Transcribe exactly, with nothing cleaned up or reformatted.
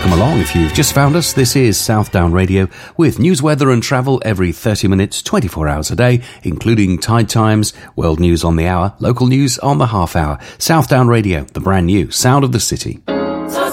Welcome along. If you've just found us, this is Southdown Radio with news, weather and travel every thirty minutes, twenty-four hours a day, including tide times, world news on the hour, local news on the half hour. Southdown Radio, the brand new sound of the city.